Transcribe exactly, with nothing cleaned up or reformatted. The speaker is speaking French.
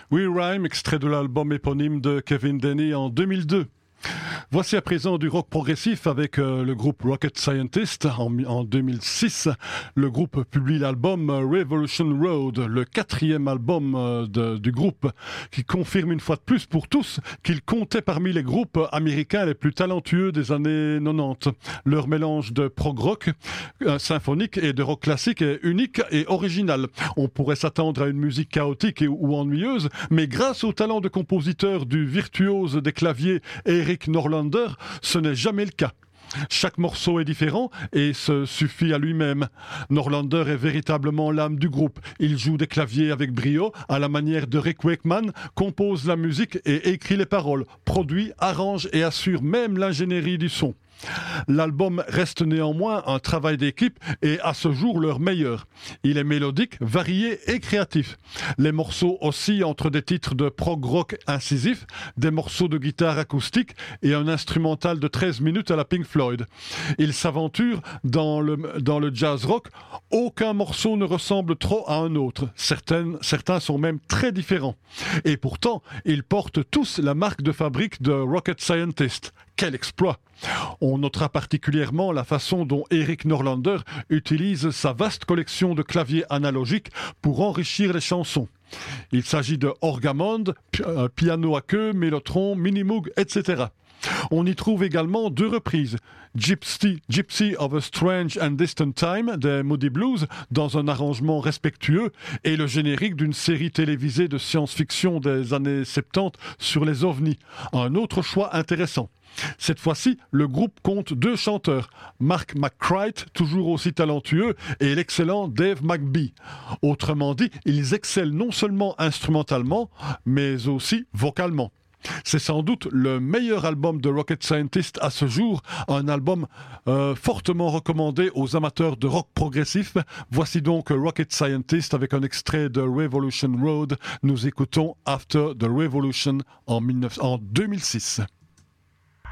We Rhyme, extrait de l'album éponyme de Kevin Denny en deux mille deux. Voici à présent du rock progressif avec euh, le groupe Rocket Scientist. En, en deux mille six, le groupe publie l'album Revolution Road, le quatrième album euh, de, du groupe, qui confirme une fois de plus pour tous qu'il comptait parmi les groupes américains les plus talentueux des années quatre-vingt-dix. Leur mélange de prog rock euh, symphonique et de rock classique est unique et original. On pourrait s'attendre à une musique chaotique et, ou ennuyeuse, mais grâce au talent de compositeur du virtuose des claviers Eric Norlander, ce n'est jamais le cas. Chaque morceau est différent et se suffit à lui-même. Norlander est véritablement l'âme du groupe. Il joue des claviers avec brio, à la manière de Rick Wakeman, compose la musique et écrit les paroles, produit, arrange et assure même l'ingénierie du son. L'album reste néanmoins un travail d'équipe et à ce jour leur meilleur. Il est mélodique, varié et créatif. Les morceaux oscillent entre des titres de prog rock incisif, des morceaux de guitare acoustique et un instrumental de treize minutes à la Pink Floyd. Ils s'aventurent dans le, dans le jazz rock. Aucun morceau ne ressemble trop à un autre. Certaines, certains sont même très différents. Et pourtant, ils portent tous la marque de fabrique de Rocket Scientist. Quel exploit! On notera particulièrement la façon dont Eric Norlander utilise sa vaste collection de claviers analogiques pour enrichir les chansons. Il s'agit de orgamonde, piano à queue, mélotron, minimoog, et cetera. On y trouve également deux reprises. Gypsy, Gypsy of a Strange and Distant Time des Moody Blues dans un arrangement respectueux et le générique d'une série télévisée de science-fiction des années soixante-dix sur les ovnis. Un autre choix intéressant. Cette fois-ci, le groupe compte deux chanteurs, Mark McCrite, toujours aussi talentueux, et l'excellent Dave McBee. Autrement dit, ils excellent non seulement instrumentalement, mais aussi vocalement. C'est sans doute le meilleur album de Rocket Scientist à ce jour, un album euh, fortement recommandé aux amateurs de rock progressif. Voici donc Rocket Scientist avec un extrait de Revolution Road. Nous écoutons After the Revolution en, mille neuf cents, en deux mille six.